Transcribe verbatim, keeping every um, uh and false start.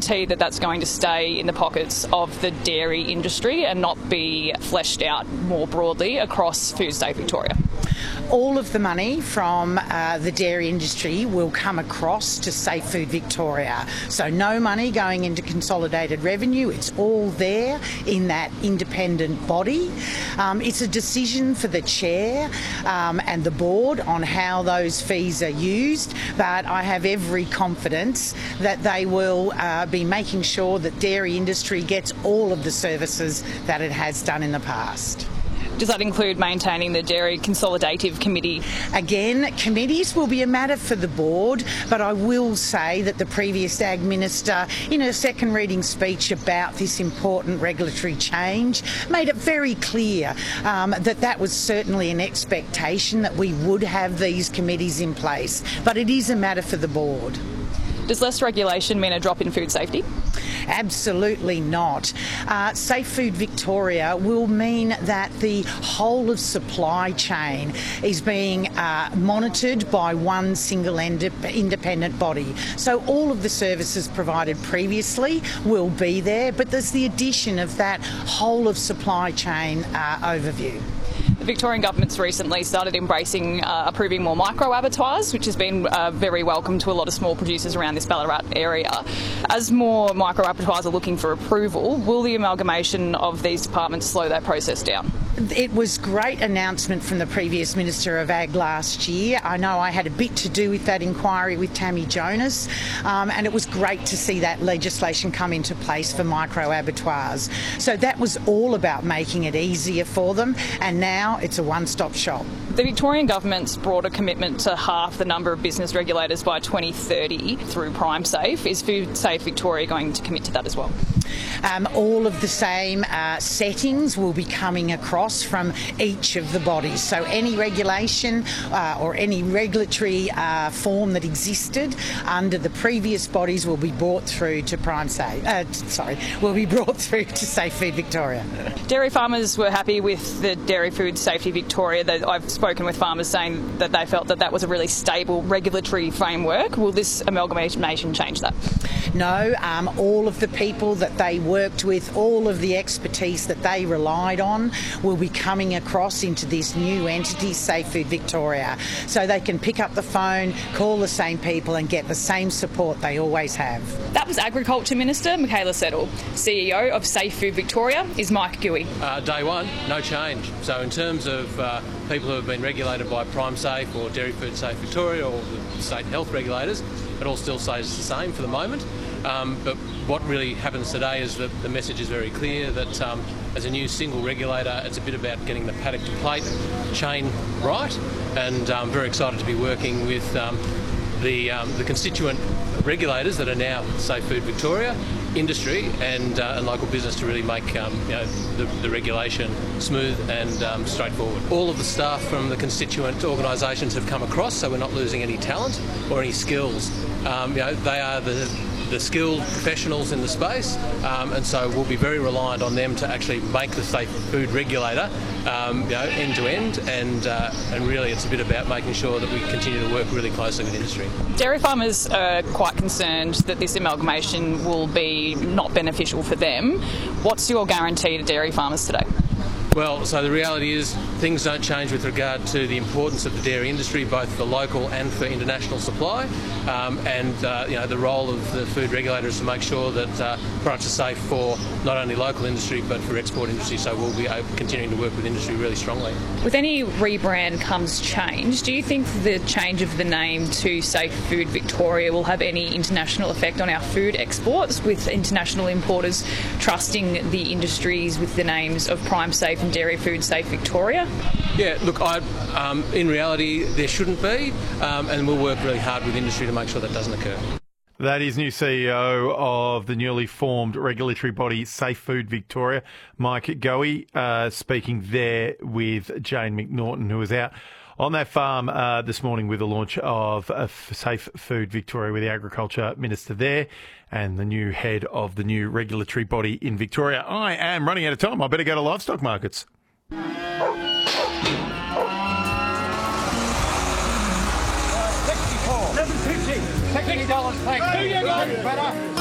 guarantee that that's going to stay in the pockets of the dairy industry and not be fleshed out more broadly across Food Safe Victoria? All of the money from uh, the dairy industry will come across to Safe Food Victoria. So no money going into consolidated revenue. It's all there in that independent body. Um, it's a decision for the chair um, and the board on how those fees are used, but I have every confidence that they will uh, be making sure that dairy industry gets all of the services that it has done in the past. Does that include maintaining the Dairy Consolidative Committee? Again, committees will be a matter for the board, but I will say that the previous Ag Minister, in her second reading speech about this important regulatory change, made it very clear um, that that was certainly an expectation that we would have these committees in place, but it is a matter for the board. Does less regulation mean a drop in food safety? Absolutely not. Uh, Safe Food Victoria will mean that the whole of supply chain is being uh, monitored by one single independent body. So all of the services provided previously will be there, but there's the addition of that whole of supply chain uh, overview. The Victorian government's recently started embracing uh, approving more micro-abattoirs, which has been uh, very welcome to a lot of small producers around this Ballarat area. As more micro-abattoirs are looking for approval, will the amalgamation of these departments slow that process down? It was a great announcement from the previous Minister of Ag last year. I know I had a bit to do with that inquiry with Tammy Jonas, um, and it was great to see that legislation come into place for micro-abattoirs. So that was all about making it easier for them, and now it's a one-stop shop. The Victorian government's broader commitment to half the number of business regulators by twenty thirty through PrimeSafe. Is Food Safe Victoria going to commit to that as well? Um, all of the same uh, settings will be coming across from each of the bodies. So any regulation uh, or any regulatory uh, form that existed under the previous bodies will be brought through to PrimeSafe. Uh, sorry, will be brought through to Safe Food Victoria. Dairy farmers were happy with the Dairy Food Safety Victoria. I've spoken with farmers saying that they felt that that was a really stable regulatory framework. Will this amalgamation change that? No, um, all of the people that they worked with, all of the expertise that they relied on will be coming across into this new entity, Safe Food Victoria. So they can pick up the phone, call the same people and get the same support they always have. That was Agriculture Minister Michaela Settle. C E O of Safe Food Victoria is Mike Gooey. Uh, day one, no change. So in terms of uh, people who have been regulated by PrimeSafe or Dairy Food Safe Victoria or the state health regulators, it all still stays the same for the moment. Um, but what really happens today is that the message is very clear that um, as a new single regulator, it's a bit about getting the paddock to plate chain right, and I'm um, very excited to be working with um, the, um, the constituent regulators that are now Safe Food Victoria, industry and, uh, and local business to really make um, you know, the, the regulation smooth and um, straightforward. All of the staff from the constituent organisations have come across, so we're not losing any talent or any skills. Um, you know, they are the the skilled professionals in the space, um, and so we'll be very reliant on them to actually make the Safe Food regulator um, you know, end to end, and uh, and really it's a bit about making sure that we continue to work really closely with industry. Dairy farmers are quite concerned that this amalgamation will be not beneficial for them. What's your guarantee to dairy farmers today? Well, so the reality is things don't change with regard to the importance of the dairy industry, both for local and for international supply, um, and uh, you know, the role of the food regulators to make sure that uh, products are safe for not only local industry but for export industry. So we'll be continuing to work with industry really strongly. With any rebrand comes change. Do you think the change of the name to Safe Food Victoria will have any international effect on our food exports, with international importers trusting the industries with the names of PrimeSafe and Dairy Food Safe Victoria? Yeah, look, I, um, in reality there shouldn't be, um, and we'll work really hard with industry to make sure that doesn't occur. That is new C E O of the newly formed regulatory body Safe Food Victoria, Mike Gooey, uh, speaking there with Jane McNaughton, who was out on that farm uh, this morning with the launch of uh, Safe Food Victoria with the Agriculture Minister there and the new head of the new regulatory body in Victoria. I am running out of time. I better go to livestock markets. sixty-four. eleven fifty. sixty dollars. Thank you.